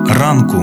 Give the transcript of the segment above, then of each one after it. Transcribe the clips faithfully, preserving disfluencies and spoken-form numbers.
ранку.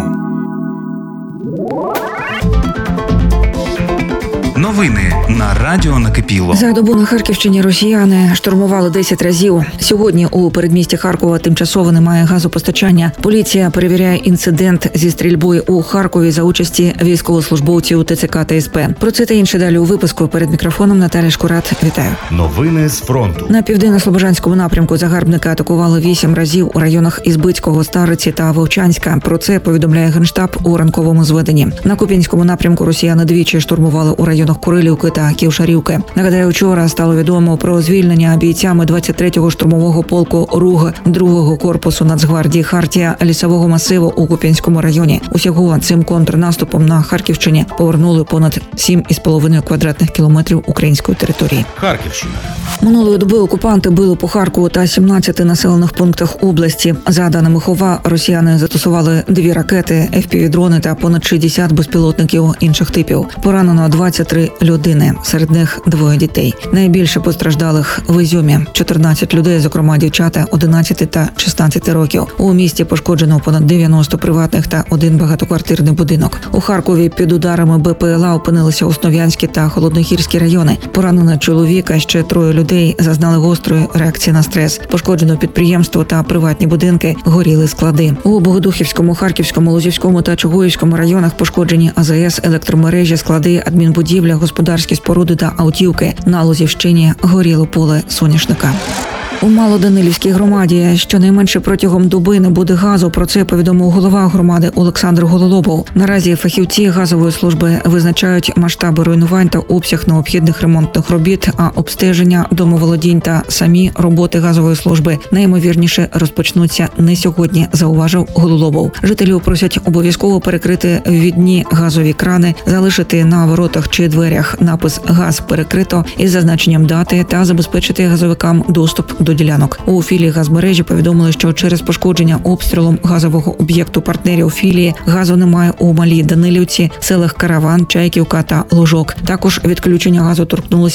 Новини на Радіо Накипіло. За добу на Харківщині росіяни штурмували десять разів. Сьогодні у передмісті Харкова тимчасово немає газопостачання. Поліція перевіряє інцидент зі стрільбою у Харкові за участі військовослужбовців ТЦК та СП. Про це та інше далі у випуску. Перед мікрофоном Наталя Шкурат. Вітаю. Новини з фронту. На південно-слобожанському напрямку загарбника атакували вісім разів у районах Ізбицького, Стариці та Вовчанська. Про це повідомляє Генштаб у ранковому зведенні. На Куп'янському напрямку росіяни двічі штурмували у районах Курилівки та Ківшарівки. Нагадаю, вчора стало відомо про звільнення бійцями двадцять третього штурмового полку РУГ другого корпусу Нацгвардії Хартія лісового масиву у Куп'янському районі. Усього цим контрнаступом на Харківщині повернули понад сім із половиною квадратних кілометрів української території. Харківщина. Минулої доби окупанти били по Харкову та сімнадцяти населених пунктах області. За даними Хова, росіяни застосували дві ракети, еф пі ві-дрони та понад шістдесят безпілотників інших типів. Поранено двадцять три людини, серед них двоє дітей. Найбільше постраждалих в Ізюмі – чотирнадцять людей, зокрема дівчата одинадцяти та шістнадцяти років. У місті пошкоджено понад дев'яносто приватних та один багатоквартирний будинок. У Харкові під ударами бе пе ел а опинилися Основ'янські та Холодногірські райони. Поранено чоловіка, ще троє людей зазнали гострої реакції на стрес. Пошкоджено підприємство та приватні будинки, горіли склади. У Богодухівському, Харківському, Лозівському та Чугуївському районах пошкоджені а зе ес, електромережі, склади, адмінбудівля, господарські споруди та автівки. На Лозівщині горіло поле соняшника. У Малоданилівській громаді щонайменше протягом доби не буде газу. Про це повідомив голова громади Олександр Гололобов. Наразі фахівці газової служби визначають масштаби руйнувань та обсяг необхідних ремонтних робіт, а обстеження домоволодінь та самі роботи газової служби найімовірніше розпочнуться не сьогодні, зауважив Гололобов. Жителів просять обов'язково перекрити ввідні газові крани, залишити на воротах чи дверях напис «Газ перекрито» із зазначенням дати та забезпечити газовикам доступ до ділянок. У філії газмережі повідомили, що через пошкодження обстрілом газового об'єкту партнерів філії газу немає у Малій Данилівці, селах Караван, Чайківка та Лужок. Також відключення газу торкнулося